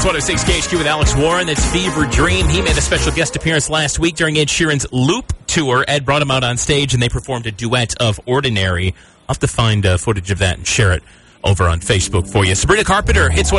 106 KHQ with Alex Warren. That's Fever Dream. He made a special guest appearance last week during Ed Sheeran's Loop tour. Ed brought him out on stage, and they performed a duet of Ordinary. I'll have to find footage of that and share it over on Facebook for you. Sabrina Carpenter hits